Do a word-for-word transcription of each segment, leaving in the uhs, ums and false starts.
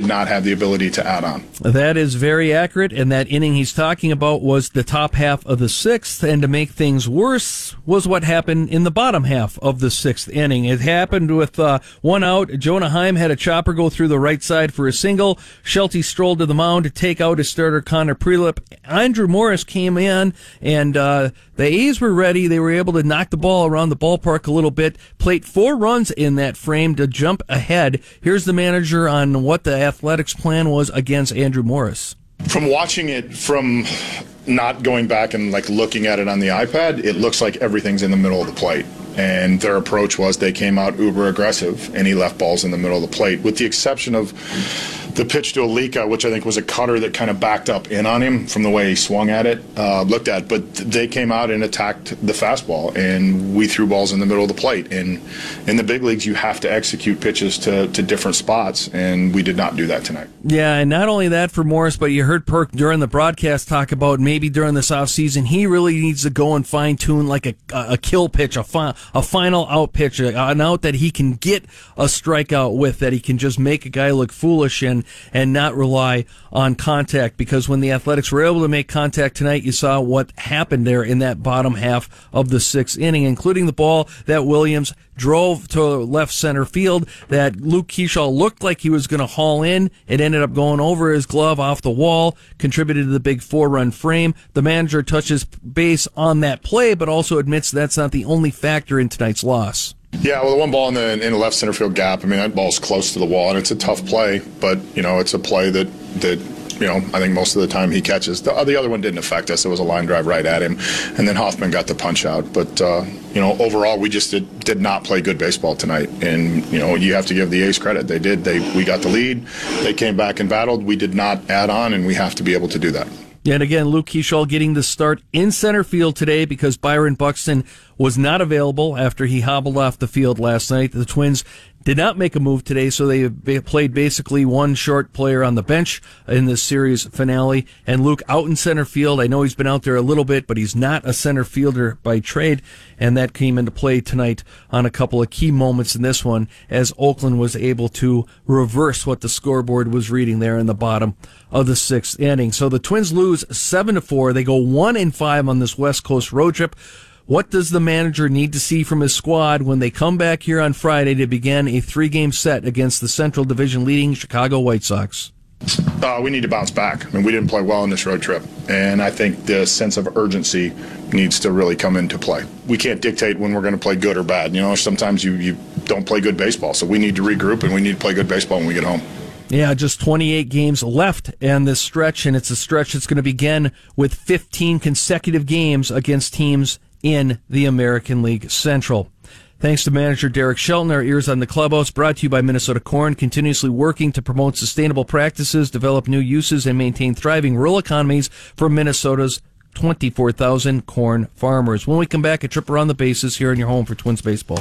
not have the ability to add on. That is very accurate, and that inning he's talking about was the top half of the sixth, and to make things worse was what happened in the bottom half of the sixth inning. It happened with uh, one out. Jonah Heim had a chopper go through the right side for a single. Schulte strolled to the mound to take out his starter Connor Prelip. Andrew Morris came in, and uh, the A's were ready. They were able to knock the ball around the ballpark a little bit, plate four runs in that frame to jump ahead. Here's the manager on what the Athletics' plan was against Andrew Morris. From watching it, from not going back and like looking at it on the iPad, it looks like everything's in the middle of the plate. And their approach was they came out uber aggressive, and he left balls in the middle of the plate, with the exception of the pitch to Alika, which I think was a cutter that kind of backed up in on him from the way he swung at it, uh, looked at. But they came out and attacked the fastball, and we threw balls in the middle of the plate. And in the big leagues, you have to execute pitches to, to different spots, and we did not do that tonight. Yeah, and not only that for Morris, but you heard Perk during the broadcast talk about maybe during this offseason, he really needs to go and fine-tune like a, a kill pitch, a, fi- a final out pitch, an out that he can get a strikeout with, that he can just make a guy look foolish and and not rely on contact, because when the Athletics were able to make contact tonight, you saw what happened there in that bottom half of the sixth inning, including the ball that Williams drove to left center field that Luke Keeschall looked like he was going to haul in. It ended up going over his glove off the wall, contributed to the big four-run frame. The manager touches base on that play, but also admits that's not the only factor in tonight's loss. Yeah, well, the one ball in the in the left center field gap, I mean, that ball's close to the wall, and it's a tough play, but, you know, it's a play that, that you know, I think most of the time he catches. The, the other one didn't affect us. It was a line drive right at him, and then Hoffman got the punch out. But, uh, you know, overall, we just did, did not play good baseball tonight, and, you know, you have to give the A's credit. They did. They We got the lead. They came back and battled. We did not add on, and we have to be able to do that. And again, Luke Keeschall getting the start in center field today because Byron Buxton was not available after he hobbled off the field last night. The Twins did not make a move today, so they played basically one short player on the bench in this series finale. And Luke out in center field. I know he's been out there a little bit, but he's not a center fielder by trade, and that came into play tonight on a couple of key moments in this one as Oakland was able to reverse what the scoreboard was reading there in the bottom of the sixth inning. So the Twins lose seven to four. They go one and five on this West Coast road trip. What does the manager need to see from his squad when they come back here on Friday to begin a three-game set against the Central Division leading Chicago White Sox? Uh, we need to bounce back. I mean, we didn't play well in this road trip, and I think the sense of urgency needs to really come into play. We can't dictate when we're going to play good or bad. You know, sometimes you, you don't play good baseball, so we need to regroup, and we need to play good baseball when we get home. Yeah, just twenty-eight games left in this stretch, and it's a stretch that's going to begin with fifteen consecutive games against teams in the American League Central. Thanks to manager Derek Shelton. Our Ears on the Clubhouse brought to you by Minnesota Corn, continuously working to promote sustainable practices, develop new uses, and maintain thriving rural economies for Minnesota's twenty-four thousand corn farmers. When we come back, a trip around the bases here in your home for Twins baseball.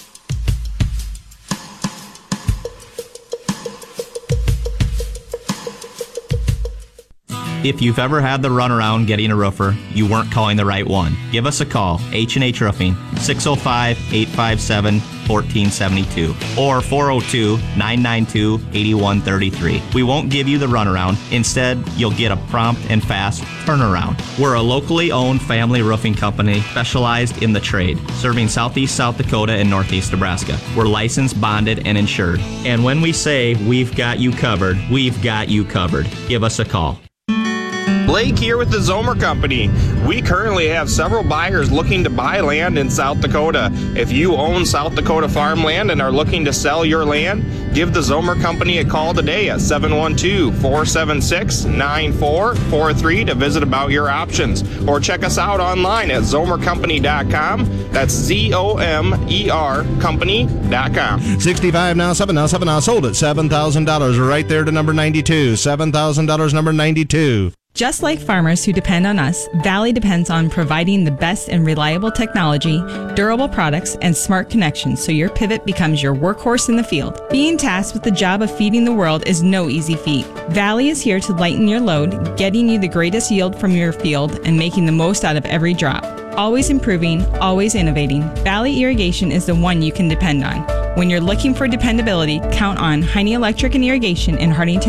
If you've ever had the runaround getting a roofer, you weren't calling the right one. Give us a call, H and H Roofing, six oh five, eight five seven, one four seven two or four oh two, nine nine two, eight one three three. We won't give you the runaround. Instead, you'll get a prompt and fast turnaround. We're a locally owned family roofing company specialized in the trade, serving southeast South Dakota and northeast Nebraska. We're licensed, bonded, and insured. And when we say we've got you covered, we've got you covered. Give us a call. Blake here with the Zomer Company. We currently have several buyers looking to buy land in South Dakota. If you own South Dakota farmland and are looking to sell your land, give the Zomer Company a call today at seven one two, four seven six, nine four four three to visit about your options. Or check us out online at zomer company dot com. That's Z O M E R company dot com. sixty-five now, seven now, seven now, sold at seven thousand dollars. Right there to number ninety-two. seven thousand dollars, number ninety-two. Just like farmers who depend on us, Valley depends on providing the best and reliable technology, durable products, and smart connections so your pivot becomes your workhorse in the field. Being tasked with the job of feeding the world is no easy feat. Valley is here to lighten your load, getting you the greatest yield from your field and making the most out of every drop. Always improving, always innovating, Valley Irrigation is the one you can depend on. When you're looking for dependability, count on Heine Electric and Irrigation in Hartington,